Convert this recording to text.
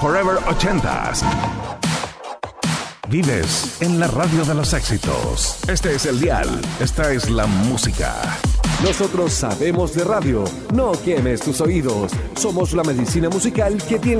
Forever 80s. Vives en la radio de los éxitos. Este es el dial. Esta es la música. Nosotros sabemos de radio. No quemes tus oídos. Somos la medicina musical que tiene